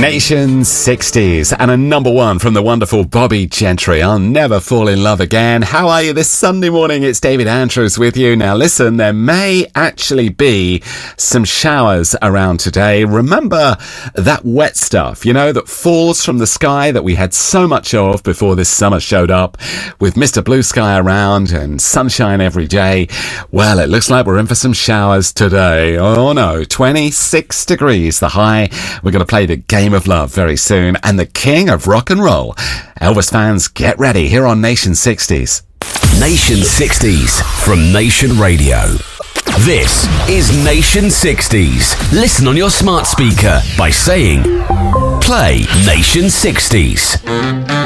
Nation 60s and a number one from the wonderful Bobby Gentry. I'll never fall in love again. How are you this Sunday morning? It's David Andrews with you. Now listen, there may actually be some showers around today. Remember that wet stuff, that falls from the sky that we had so much of before this summer showed up, with Mr. Blue Sky around and sunshine every day. Well, it looks like we're in for some showers today. Oh no, 26 degrees the high. We're going to play the Game of Love very soon, and the king of rock and roll. Elvis fans, get ready here on Nation 60s. Nation 60s from Nation Radio. This is Nation 60s. Listen on your smart speaker by saying, play Nation 60s.